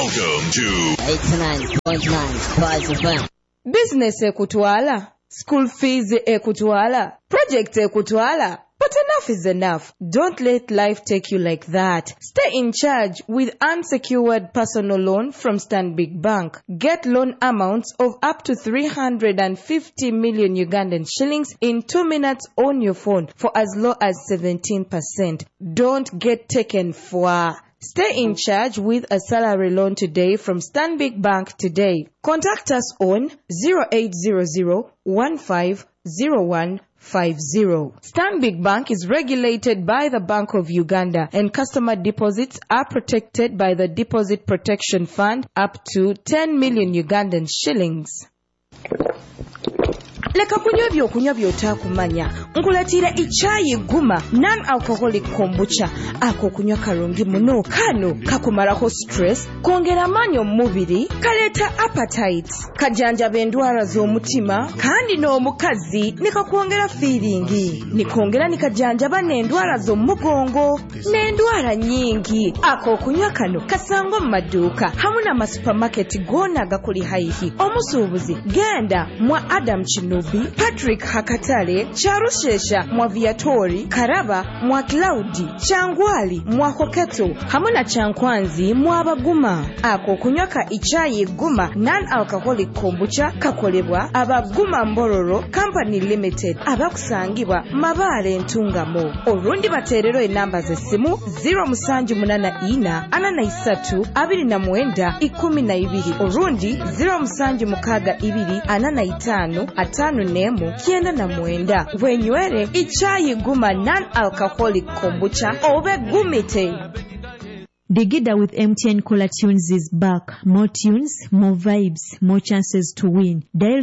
Welcome to 89.9 Buzz FM. Business ekutwala, school fees ekutwala, project ekutwala. But enough is enough. Don't let life take you like that. Stay in charge with unsecured personal loan from Stanbic Bank. Get loan amounts of up to 350 million Ugandan shillings in 2 minutes on your phone for as low as 17%. Don't get taken for. Stay in charge with a salary loan today from Stanbic Bank today. Contact us on 0800-150150. Stanbic Bank is regulated by the Bank of Uganda, and customer deposits are protected by the Deposit Protection Fund up to 10 million Ugandan shillings. Leka kunywa byokunywa by'otaakumanya. Nkulatira ichayi guma non-alcoholic kombucha. Ako kunywa karungi muno. Kano kakumarako stress, kongera manyo mubiri, kaleta appetite, kajanjaba endwara z'omutima, kandi n'omukazi nikakwongera feeling. Nikongera nikajanjaba n'endwara z'omugongo, n'endwara nyingi. Ako kunywa kano kasango mu maduuka hamuna ma supermarket gona gakuli haihi. Omusuubuzi genda mwa Adam Chinubi, Patrick Hakatale, Charushesha mwa Viatori, Karaba mwa Cloudi, Changwali mwa Koketo, hamuna Chankwanzi mwa Baguma. Ako kunywaka ichayi guma non-alcoholic kombucha kakolebwa Abaguma Mbororo Company Limited, abakusangibwa Mabale Ntungamo. Orundi baterero enamba z'essimu 0784432912, orundi 07624554 wenywere ichayi guma non-alcoholic kombucha obe gumite. Digida with MTN Cola Tunes is back. More tunes, more vibes, more chances to win. Dial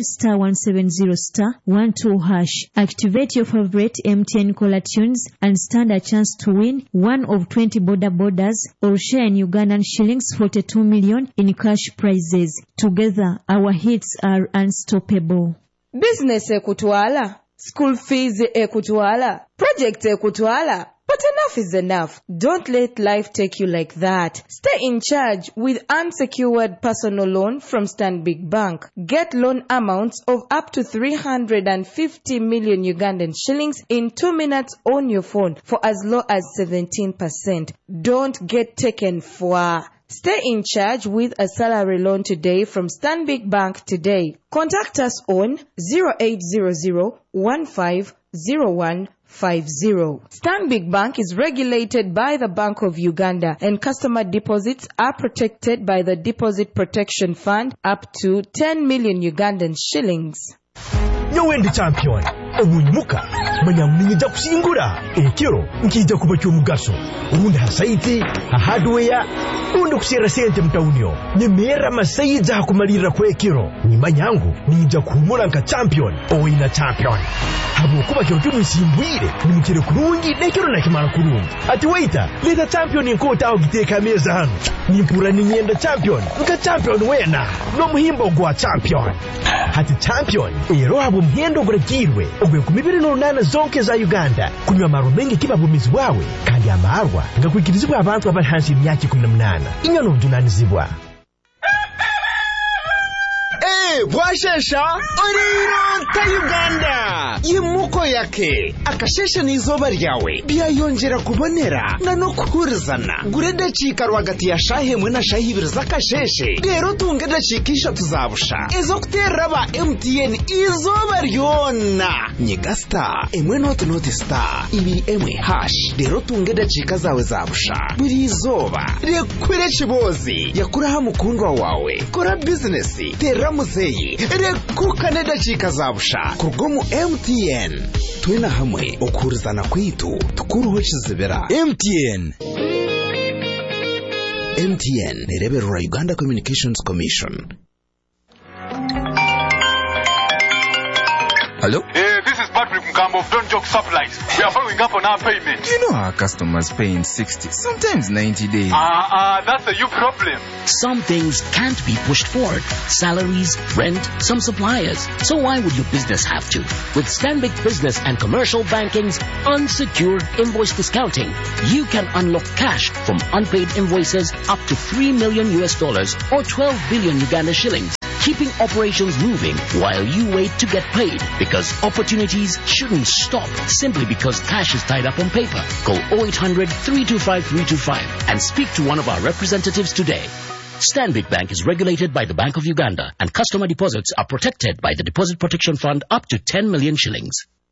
*170*12#. Activate your favorite MTN Cola Tunes and stand a chance to win one of 20 border borders or share in Ugandan shillings 42 million in cash prizes. Together, our hits are unstoppable. Business ekutwala, school fees ekutwala, project ekutwala. But enough is enough. Don't let life take you like that. Stay in charge with unsecured personal loan from Stanbic Bank. Get loan amounts of up to 350 million Ugandan shillings in 2 minutes on your phone for as low as 17%. Don't get taken for. Stay in charge with a salary loan today from Stanbic Bank today. Contact us on 0800-150150. Stanbic Bank is regulated by the Bank of Uganda, and customer deposits are protected by the Deposit Protection Fund up to 10 million Ugandan shillings. Nyowendi champion omunyimuka manyamninja kusingura ekiro nkija kuba cy'omugaso urundi hasaiti hardware urundi kusera sente mtaunyo nyemera masayiza hakumalira kwekiro nimanyangu ninja kumura nka champion oina champion habo kuba cyo cy'umusimbwire nimukire kurungi nekiro nakimara kurungi ati waita leta champion inkota aho giteka meza hano nimpura ninyenda champion nka champion wena no muhimbo gwa champion hati champion ero habo mhendo guragirwe ogwe kumibiri n'urunana zonke za Uganda kunywa amaro mengi kibabumizi wawe kandi amarwa ngakwikirizibwa abantu abahansi imyaka 18 inyono ndunanizibwa. Bwashesha oriro ta Uganda yimuko yake akashesha n'izoba ryawe byayongera kubonera na no kuhurizana gurede cika rwagati ya shahemwe na shahibiri zakasheshe rero tungede cikisha tuzabusha ezo kuteraba MTN izoba ryona nyigasta emwe not star ibi emwe hash rero tungede cika zawe zabusha buri izoba rekwire kibozi yakuraha mukundwa wawe kora business teramuze rekuka dacika zabusha kurgomu MTN twina hamwe okurizana kwitu tukuruho kizibera MTN nereberera Uganda Communications Commission. Hello? This is Patrick Mkambo of Don't Joke Supplies. We are following up on our payment. You know our customers pay in 60, sometimes 90 days. That's a you problem. Some things can't be pushed forward. Salaries, rent, some suppliers. So why would your business have to? With Stanbic Business and Commercial Banking's unsecured invoice discounting, you can unlock cash from unpaid invoices up to $3 million or 12 billion Uganda shillings, keeping operations moving while you wait to get paid, because opportunities shouldn't stop simply because cash is tied up on paper. Call 0800 325 325 and speak to one of our representatives today. Stanbic Bank is regulated by the Bank of Uganda, and customer deposits are protected by the Deposit Protection Fund up to 10 million shillings.